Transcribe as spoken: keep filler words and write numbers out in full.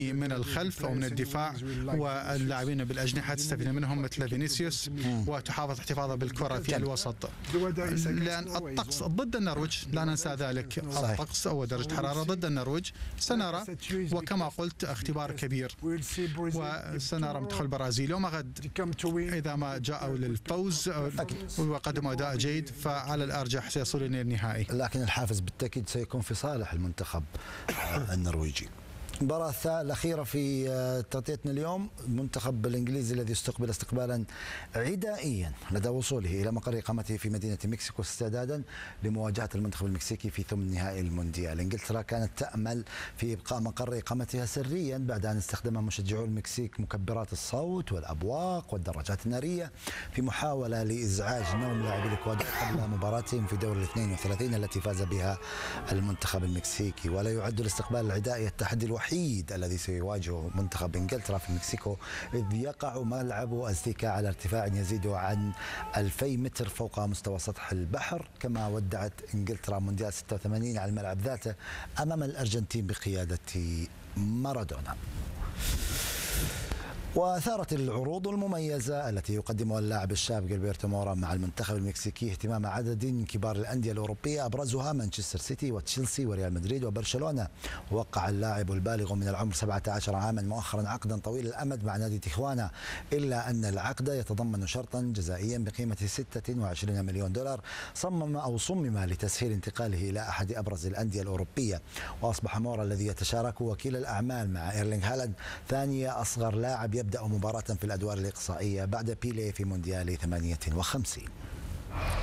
من الخلف أو من الدفاع، واللاعبين بالأجنحة تستفيد منهم مثل فينيسيوس وتحافظ احتفاظه بالكرة في الوسط، لأن الطقس ضد النرويج لا ننسى ذلك. الطقس أو درجة حرارة ضد النرويج سنرى، وكما قلت اختبار كبير، وسنرى منتخب البرازيل يوم غد إذا ما جاءوا للفوز وقدموا أداء جيد فعلى الأرجح سيصلون إلى النهائي، لكن الحافز بالتأكيد سيكون في صالح المنتخب النرويجي. المباراة الأخيرة في تغطيتنا اليوم، المنتخب الإنجليزي الذي استقبل استقبالا عدائيا لدى وصوله إلى مقر إقامته في مدينة مكسيكو استعدادا لمواجهة المنتخب المكسيكي في ثمن نهائي المونديال. إنجلترا كانت تأمل في إبقاء مقر إقامتها سريا بعد أن استخدم مشجعو المكسيك مكبرات الصوت والأبواق والدراجات النارية في محاولة لإزعاج نوم لاعبي الإكوادور قبل مباراتهم في دور الاثنين وثلاثين التي فاز بها المنتخب المكسيكي. ولا يعد الاستقبال العدائي التحدي الوحيد الذي سيواجهه منتخب انجلترا في مكسيكو، اذ يقع ملعب أزتيكا على ارتفاع يزيد عن ألفي متر فوق مستوى سطح البحر، كما ودعت انجلترا مونديال ستة وثمانين على الملعب ذاته امام الارجنتين بقياده مارادونا. وأثارت العروض المميزة التي يقدمها اللاعب الشاب جilberto مورا مع المنتخب المكسيكي اهتمام عدد من كبار الأندية الأوروبية أبرزها مانشستر سيتي وتشيلسي وريال مدريد وبرشلونة. وقع اللاعب البالغ من العمر سبعة عشر عاما مؤخرا عقدا طويل الأمد مع نادي تيخوانا، إلا أن العقد يتضمن شرطا جزائيا بقيمة ستة وعشرين مليون دولار صمم أو صمم لتسهيل انتقاله إلى أحد أبرز الأندية الأوروبية. وأصبح مورا الذي يتشارك وكيل الأعمال مع إيرلينغ هالاند ثاني أصغر لاعب يبدأ مباراة في الأدوار الإقصائية بعد بيليه في مونديال ثمانية وخمسين.